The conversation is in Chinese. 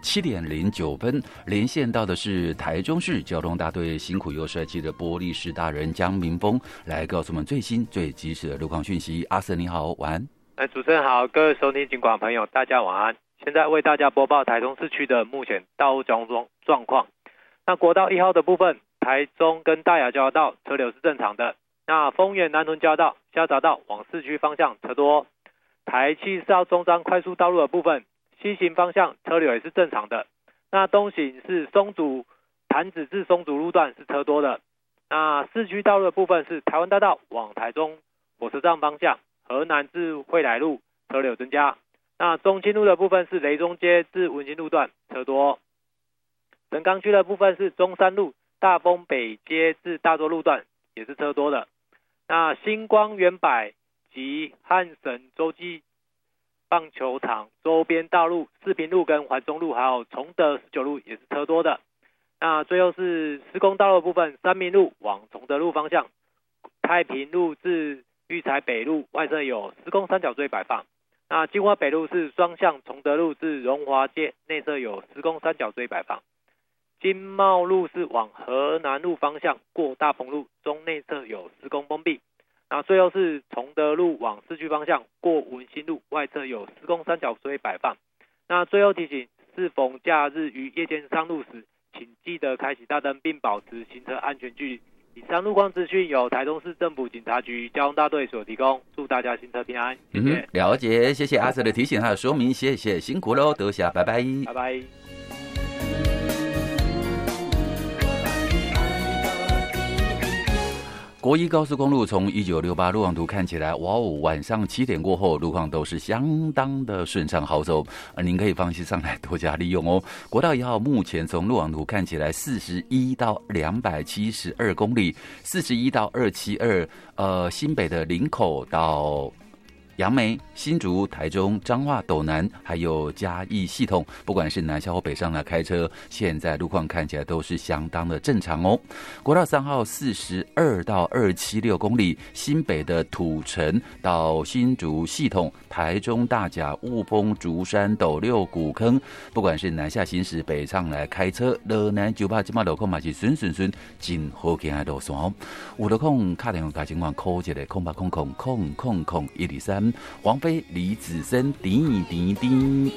7:09，连线到的是台中市交通大队辛苦又帅气的玻璃市大人江明峰，来告诉我们最新最及时的路况讯息。阿 Sir 你好，晚安。 主持人好，各位收听警广朋友，大家晚安。现在为大家播报台中市区的目前道路交通状况。那国道1号的部分，台中跟大雅交道车流是正常的。那丰原南屯交道下匝道往市区方向车多。台74号中彰快速道路的部分，西行方向车流也是正常的。那东行是松竹潭子至松竹路段是车多的。那市区道路的部分是台湾大道往台中火车站方向，河南至惠来路车流增加。那中清路的部分是雷中街至文心路段车多。神冈区的部分是中山路大丰北街至大洲路段也是车多的。那星光远百及汉神洲际棒球场周边道路四平路跟环中路还有崇德19路也是车多的。那最后是施工道路的部分，三民路往崇德路方向，太平路至育才北路外侧有施工三角锥摆放。那金华北路是双向崇德路至荣华街内侧有施工三角锥摆放。金茂路是往河南路方向过大鹏路中内侧有施工封闭。那最后是崇德路往市区方向过文心路外侧有施工三角锥摆放。那最后提醒，适逢假日于夜间上路时，请记得开启大灯并保持行车安全距离。以上路况资讯由台中市政府警察局交通大队所提供，祝大家行车平安。谢谢。 了解，谢谢阿 Sir 的提醒还有说明，谢谢，辛苦喽，多谢，拜拜， 拜拜。 国一高速公路从1968路网图看起来，哇哦，晚上7点过后，路况都是相当的顺畅好走，您可以放心上来多加利用哦。国道1号目前从路网图看起来41到272公里，41到272，新北的林口到杨梅、新竹、台中、彰化、斗南，还有嘉义系统，不管是南下或北上来开车，现在路况看起来都是相当的正常哦。国道3号42到276公里，新北的土城到新竹系统，台中大甲、雾峰、竹山、斗六、古坑，不管是南下行驶、北上来开车，乐南酒吧今嘛路况嘛是顺，真好行的路线哦。有路况打电话加情况 call 一个0800000123。王菲、李子森，滴滴滴。